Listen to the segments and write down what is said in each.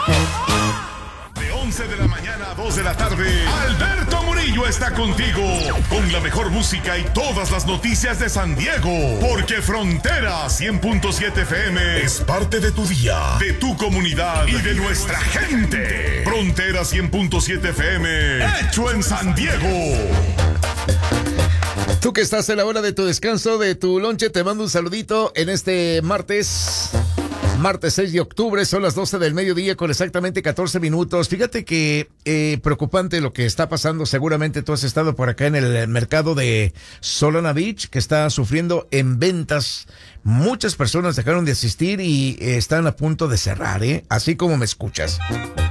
De 11 de la mañana a 2 de la tarde, Alberto Murillo está contigo con la mejor música y todas las noticias de San Diego. Porque Frontera 100.7 FM es parte de tu día, de tu comunidad y de nuestra gente. Frontera 100.7 FM, hecho en San Diego. Tú que estás en la hora de tu descanso, de tu lonche, te mando un saludito en este martes 6 de octubre, son las 12 del mediodía con exactamente 14 minutos. Fíjate que preocupante lo que está pasando. Seguramente tú has estado por acá en el mercado de Solana Beach, que está sufriendo en ventas. Muchas personas dejaron de asistir y están a punto de cerrar, así como me escuchas.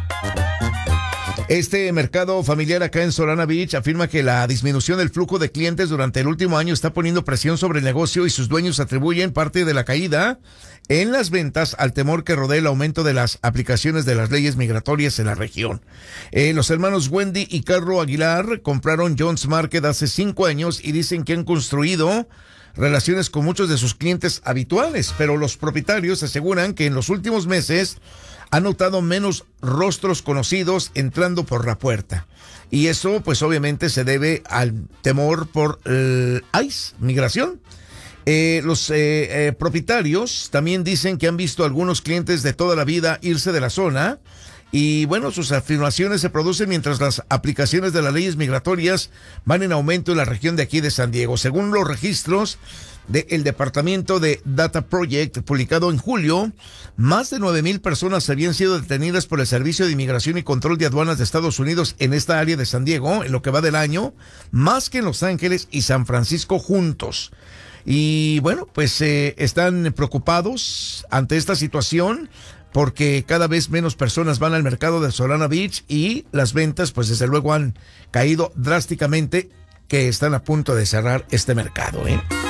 Este mercado familiar acá en Solana Beach afirma que la disminución del flujo de clientes durante el último año está poniendo presión sobre el negocio y sus dueños atribuyen parte de la caída en las ventas al temor que rodea el aumento de las aplicaciones de las leyes migratorias en la región. Los hermanos Wendy y Carlo Aguilar compraron Jones Market hace 5 años y dicen que han construido relaciones con muchos de sus clientes habituales, pero los propietarios aseguran que en los últimos meses han notado menos rostros conocidos entrando por la puerta. Y eso, pues obviamente, se debe al temor por ICE, migración. Los propietarios también dicen que han visto a algunos clientes de toda la vida irse de la zona. Y bueno, sus afirmaciones se producen mientras las aplicaciones de las leyes migratorias van en aumento en la región de aquí de San Diego. Según los registros del Departamento de Data Project, publicado en julio, más de 9,000 personas habían sido detenidas por el Servicio de Inmigración y Control de Aduanas de Estados Unidos en esta área de San Diego, en lo que va del año, más que en Los Ángeles y San Francisco juntos. Y bueno, pues están preocupados ante esta situación porque cada vez menos personas van al mercado de Solana Beach y las ventas, pues desde luego han caído drásticamente, que están a punto de cerrar este mercado,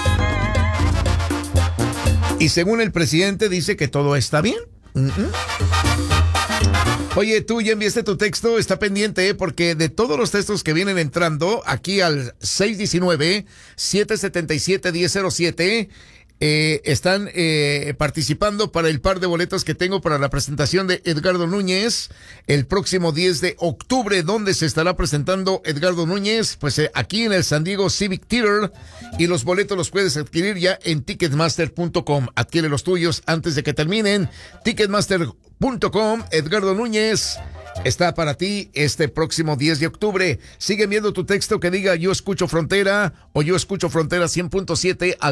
Y según el presidente dice que todo está bien. Oye, tú ya enviaste tu texto, está pendiente, porque de todos los textos que vienen entrando aquí al 619-777-1007, están participando para el par de boletos que tengo para la presentación de Edgardo Núñez el próximo 10 de octubre. ¿Dónde se estará presentando Edgardo Núñez? Pues aquí en el San Diego Civic Theater, y los boletos los puedes adquirir ya en Ticketmaster.com. Adquiere los tuyos antes de que terminen. Ticketmaster.com. Edgardo Núñez está para ti este próximo 10 de octubre. Sigue enviando tu texto que diga Yo Escucho Frontera o Yo Escucho Frontera 100.7 al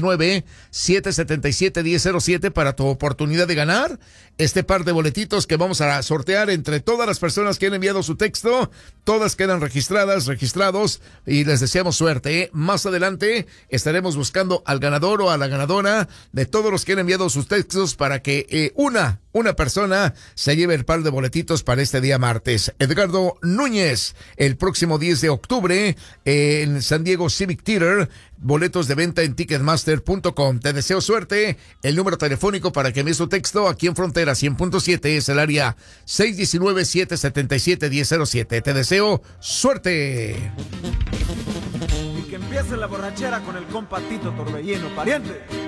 619-777-1007 para tu oportunidad de ganar este par de boletitos que vamos a sortear entre todas las personas que han enviado su texto. Todas quedan registrados y les deseamos suerte, Más adelante estaremos buscando al ganador o a la ganadora de todos los que han enviado sus textos para que una persona se lleve el par de boletitos para este día martes. Edgardo Núñez, el próximo 10 de octubre en San Diego Civic Theater. Boletos de venta en Ticketmaster.com. Te deseo suerte. El número telefónico para que envíes tu texto aquí en Frontera 100.7 es el área 619-777-1007. Te deseo suerte. Y que empiece la borrachera con el compa Tito Torbellino, pariente.